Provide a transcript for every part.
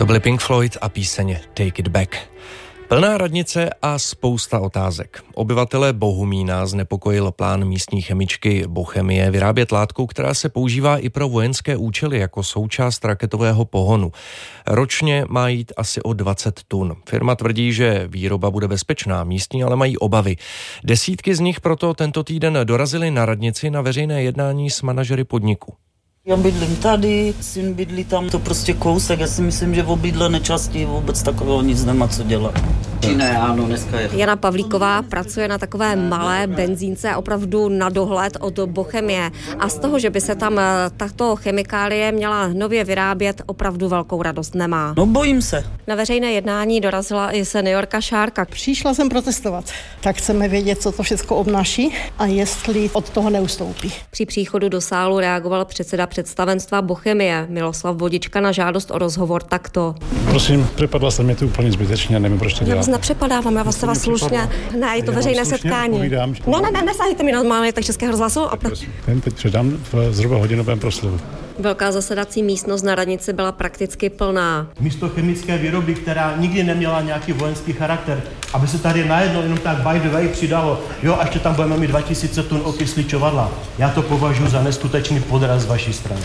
To byly Pink Floyd a píseň Take It Back. Plná radnice a spousta otázek. Obyvatele Bohumína znepokojil plán místní chemičky Bochemie vyrábět látku, která se používá i pro vojenské účely jako součást raketového pohonu. Ročně má jít asi o 20 tun. Firma tvrdí, že výroba bude bezpečná, místní ale mají obavy. Desítky z nich proto tento týden dorazily na radnici na veřejné jednání s manažery podniku. Já bydlím tady, syn bydlí tam, to prostě kousek, já si myslím, že v obydlené části vůbec takového nic nemá co dělat. Ne, ano, dneska je. Jana Pavlíková pracuje na takové malé benzínce opravdu na dohled od Bochemie a z toho, že by se tam tato chemikálie měla nově vyrábět, opravdu velkou radost nemá. No bojím se. Na veřejné jednání dorazila i seniorka Šárka. Přišla jsem protestovat, tak chceme vědět, co to všechno obnáší a jestli od toho neustoupí. Při příchodu do sálu reagoval předseda představenstva Bochemie Miloslav Vodička na žádost o rozhovor takto. Prosím, připadla se mi to úplně zbytečně, nevím, proč to dělat. Nepřepadávám, já vás slušně. Ne, je to veřejné setkání. Povídám, Ne, nesahejte mi normálně, tak Českého rozhlasu. Ten teď předám v zhruba hodinovém proslovu. Velká zasedací místnost na radnici byla prakticky plná. Místo chemické výroby, která nikdy neměla nějaký vojenský charakter, aby se tady najednou jenom tak by the way přidalo, jo, a ještě tam budeme mít 2000 tun okysličovadla. Já to považuji za neskutečný podraz z vaší strany.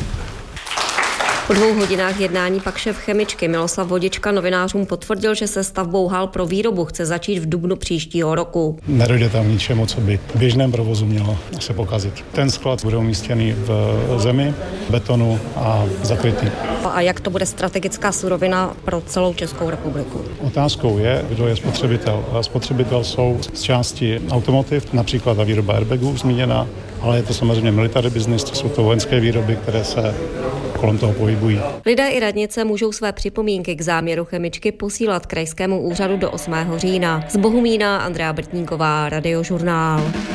Po 2 hodinách jednání pak šéf chemičky Miloslav Vodička novinářům potvrdil, že se stavbou hal pro výrobu chce začít v dubnu příštího roku. Nedojde tam ničemu, co by v běžném provozu mělo se pokazit. Ten sklad bude umístěný v zemi, betonu a zakrytý. A jak to bude strategická surovina pro celou Českou republiku? Otázkou je, kdo je spotřebitel. Spotřebitel jsou z části automotiv, například ta výroba airbagů zmíněna, ale je to samozřejmě military business, to jsou to vojenské výroby, které se kolem toho pohybují. Lidé i radnice můžou své připomínky k záměru chemičky posílat krajskému úřadu do 8. října. Z Bohumína Andrea Brtníková, Radiožurnál.